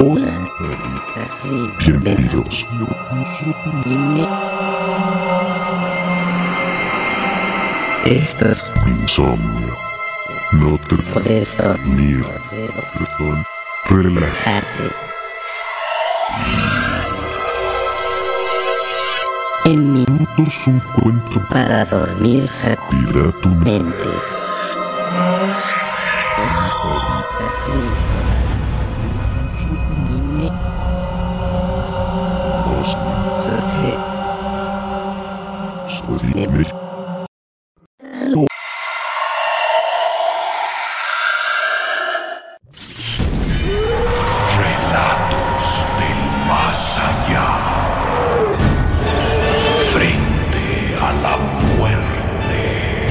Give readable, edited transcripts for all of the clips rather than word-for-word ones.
Hola. Bienvenidos. Estás Insomnio. No te puedes dormir. Perdón. Relájate. En Minutos un cuento para dormir sacudirá tu mente. Relatos del más allá. Frente a la muerte.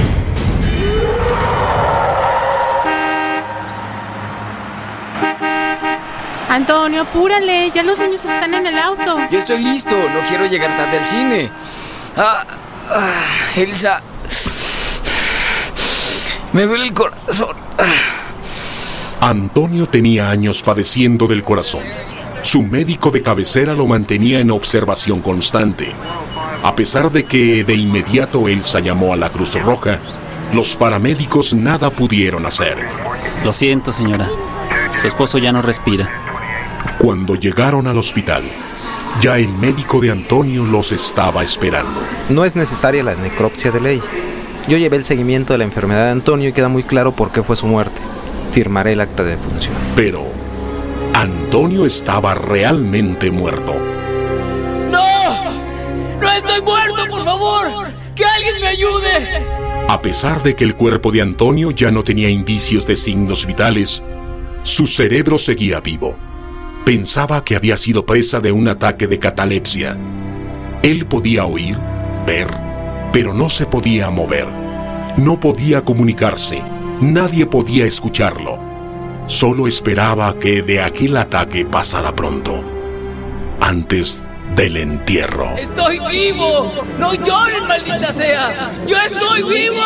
Antonio, apúrale, ya los niños están en el auto. Yo estoy listo, no quiero llegar tarde al cine. Elsa. Me duele el corazón. Antonio tenía años padeciendo del corazón. Su médico de cabecera lo mantenía en observación constante. A pesar de que de inmediato Elsa llamó a la Cruz Roja, los paramédicos nada pudieron hacer. Lo siento, señora. Su esposo ya no respira. Cuando llegaron al hospital, ya el médico de Antonio los estaba esperando. No es necesaria la necropsia de ley. Yo llevé el seguimiento de la enfermedad de Antonio y queda muy claro por qué fue su muerte. Firmaré el acta de defunción. Pero Antonio estaba realmente muerto. ¡No! ¡No estoy muerto, por favor! ¡Que alguien me ayude! A pesar de que el cuerpo de Antonio ya no tenía indicios de signos vitales, su cerebro seguía vivo. Pensaba que había sido presa de un ataque de catalepsia. Él podía oír, ver, pero no se podía mover. No podía comunicarse. Nadie podía escucharlo. Solo esperaba que de aquel ataque pasara pronto, antes del entierro. ¡Estoy vivo! ¡No lloren, maldita sea! ¡Yo estoy vivo!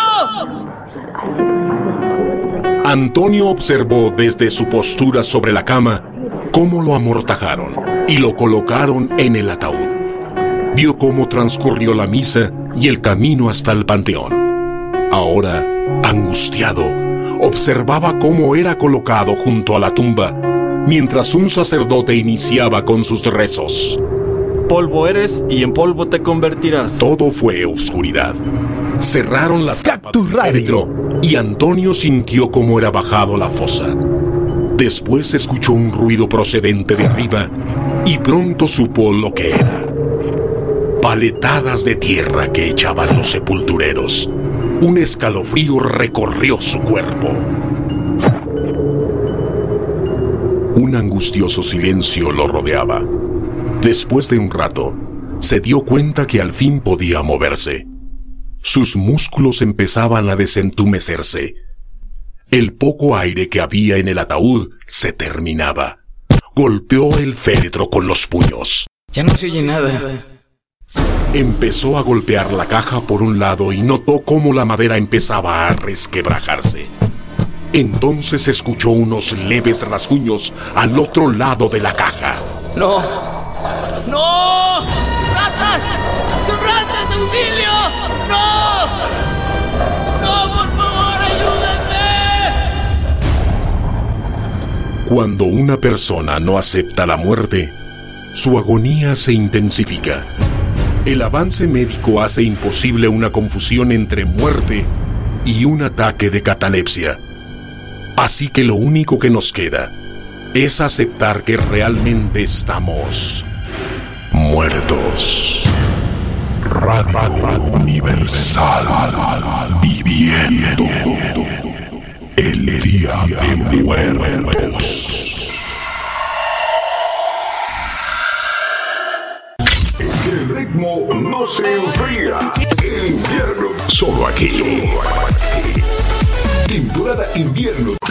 Antonio observó desde su postura sobre la cama cómo lo amortajaron y lo colocaron en el ataúd. Vio cómo transcurrió la misa y el camino hasta el panteón. Ahora, angustiado, observaba cómo era colocado junto a la tumba, mientras un sacerdote iniciaba con sus rezos. Polvo eres y en polvo te convertirás. Todo fue oscuridad. Cerraron la tapa del féretro y Antonio sintió cómo era bajado la fosa. Después escuchó un ruido procedente de arriba y pronto supo lo que era. Paletadas de tierra que echaban los sepultureros. Un escalofrío recorrió su cuerpo. Un angustioso silencio lo rodeaba. Después de un rato, se dio cuenta que al fin podía moverse. Sus músculos empezaban a desentumecerse. El poco aire que había en el ataúd se terminaba. Golpeó el féretro con los puños. Ya no se oye nada. Empezó a golpear la caja por un lado y notó cómo la madera empezaba a resquebrajarse. Entonces escuchó unos leves rasguños al otro lado de la caja. ¡No! ¡No! ¡Ratas! ¡Son ratas! ¡Auxilio! ¡No! ¡No, por favor, ayúdenme! Cuando una persona no acepta la muerte, su agonía se intensifica. El avance médico hace imposible una confusión entre muerte y un ataque de catalepsia. Así que lo único que nos queda es aceptar que realmente estamos muertos. Radio Universal, viviendo el Día de Muertos. El ritmo no se enfría. El invierno solo aquí. Temporada invierno.